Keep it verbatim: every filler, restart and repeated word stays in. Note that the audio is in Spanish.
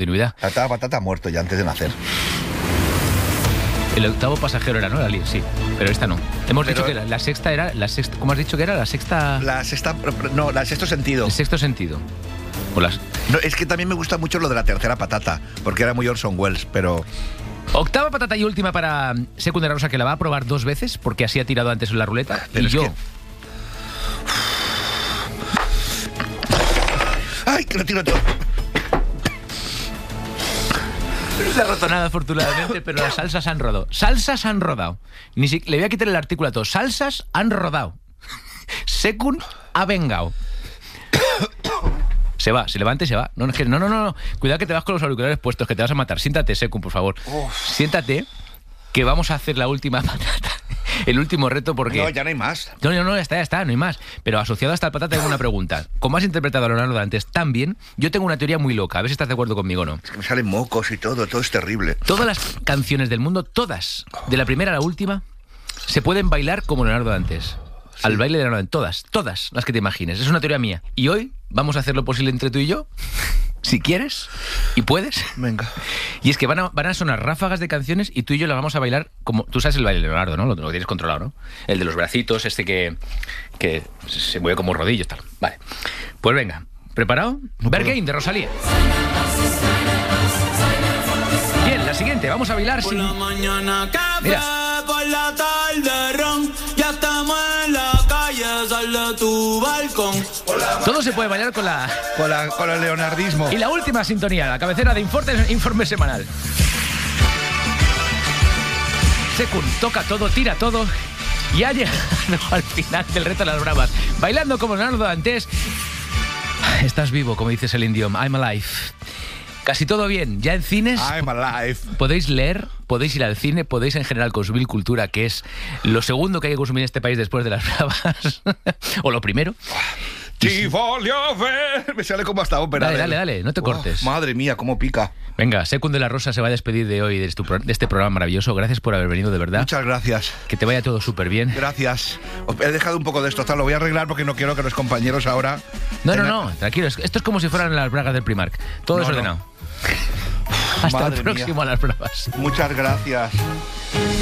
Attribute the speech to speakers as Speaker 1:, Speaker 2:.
Speaker 1: continuidad.
Speaker 2: La octava patata ha muerto ya antes de nacer.
Speaker 1: El octavo pasajero era, ¿no? La li- sí, pero esta no. Hemos
Speaker 2: Pero-
Speaker 1: dicho que la, la sexta era... la sexta, ¿Cómo has dicho que era? La sexta...
Speaker 2: La sexta... No, la sexto sentido.
Speaker 1: El sexto sentido. O las...
Speaker 2: No, es que también me gusta mucho lo de la tercera patata, porque era muy Orson Welles, pero...
Speaker 1: Octava patata y última para Secund de la Rosa, que la va a probar dos veces, porque así ha tirado antes en la ruleta.
Speaker 2: Pero
Speaker 1: y
Speaker 2: es
Speaker 1: yo...
Speaker 2: que- ¡Ay, que lo tiro todo!
Speaker 1: No se ha roto nada, afortunadamente, pero las salsas han rodado. Salsas han rodado. Ni si... Le voy a quitar el artículo a todo. Salsas han rodado. Secund ha vengado. Se va, se levanta y se va. No, no, es que- no, no, no, no. Cuidado que te vas con los auriculares puestos, que te vas a matar. Siéntate, Secund, por favor.
Speaker 2: Uf.
Speaker 1: Siéntate, que vamos a hacer la última patata. El último reto, porque...
Speaker 2: No, ya no hay más.
Speaker 1: No, no, no, ya está, ya está, no hay más. Pero asociado a esta patata tengo una pregunta. Como has interpretado a Leonardo Dantes tan bien, yo tengo una teoría muy loca. A ver si estás de acuerdo conmigo o no.
Speaker 2: Es que me salen mocos y todo, todo es terrible.
Speaker 1: Todas las canciones del mundo, todas, de la primera a la última, se pueden bailar como Leonardo Dantes. Al baile de Leonardo Dantes. Todas, todas las que te imagines. Es una teoría mía. Y hoy vamos a hacer lo posible entre tú y yo, si quieres y puedes.
Speaker 2: Venga.
Speaker 1: Y es que van a, van a sonar ráfagas de canciones y tú y yo las vamos a bailar como... Tú sabes el baile de Leonardo, ¿no? Lo, lo tienes controlado, ¿no? El de los bracitos, este que, que se mueve como rodillos, tal. Vale. Pues venga. ¿Preparado?
Speaker 2: No
Speaker 1: Berghain, de Rosalía. Bien, la siguiente. Vamos a bailar
Speaker 3: Por
Speaker 1: sin...
Speaker 3: la mañana café,
Speaker 1: Mira.
Speaker 3: por la tarde ron. Ya estamos en la calle, sal de tu balcón.
Speaker 1: Todo se puede bailar con la...
Speaker 2: Con, la, con el leonardismo.
Speaker 1: Y la última sintonía, la cabecera de Informe, informe semanal. Secund toca todo, tira todo y ha llegado al final del reto de las bravas. Bailando como Leonardo Dantes. Estás vivo, como dice Celine Dion. I'm alive. Casi todo bien. Ya en cines
Speaker 2: I'm alive.
Speaker 1: podéis leer, podéis ir al cine, podéis en general consumir cultura, que es lo segundo que hay que consumir en este país después de las bravas. O lo primero.
Speaker 2: Tivoli a ver. Me sale como hasta ópera.
Speaker 1: Dale,
Speaker 2: de-
Speaker 1: dale, dale, no te
Speaker 2: Oh,
Speaker 1: cortes.
Speaker 2: madre mía, cómo pica.
Speaker 1: Venga, Secund de la Rosa se va a despedir de hoy, de, este pro- de este programa maravilloso. Gracias por haber venido, de verdad.
Speaker 2: Muchas gracias.
Speaker 1: Que te vaya todo súper bien.
Speaker 2: Gracias. Os he dejado un poco de esto, tal, lo voy a arreglar porque no quiero que los compañeros ahora...
Speaker 1: No, no,
Speaker 2: tengan-
Speaker 1: no, tranquilo. es- Esto es como si fueran las bragas del Primark. Todo
Speaker 2: No,
Speaker 1: desordenado. Hasta
Speaker 2: Madre
Speaker 1: el
Speaker 2: mía.
Speaker 1: próximo a las bravas.
Speaker 2: Muchas gracias.